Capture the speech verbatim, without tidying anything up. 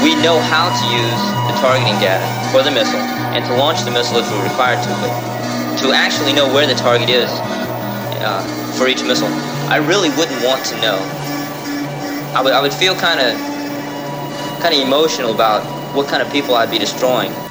we know how to use the targeting data for the missile and to launch the missile if we're required to, but to actually know where the target is uh, for each missile, I really wouldn't want to know. I would, I would feel kind of kind of emotional about what kind of people I'd be destroying.